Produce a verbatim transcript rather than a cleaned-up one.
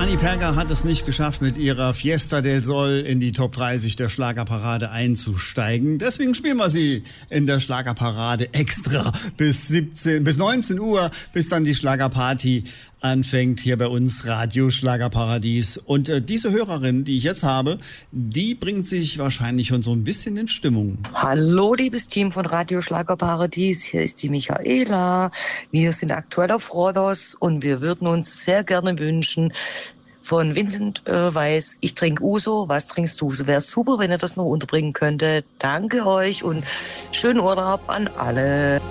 Dani Perger hat es nicht geschafft, mit ihrer Fiesta del Sol in die Top dreißig der Schlagerparade einzusteigen. Deswegen spielen wir sie in der Schlagerparade extra bis siebzehn, bis neunzehn Uhr, bis dann die Schlagerparty anfängt hier bei uns Radio Schlagerparadies. Und äh, diese Hörerin, die ich jetzt habe, die bringt sich wahrscheinlich schon so ein bisschen in Stimmung. Hallo, liebes Team von Radio Schlagerparadies. Hier ist die Michaela. Wir sind aktuell auf Rhodos und wir würden uns sehr gerne wünschen von Vincent äh, Weiss, ich trinke Uso, was trinkst du? So wäre super, wenn ihr das noch unterbringen könntet. Danke euch und schönen Urlaub an alle.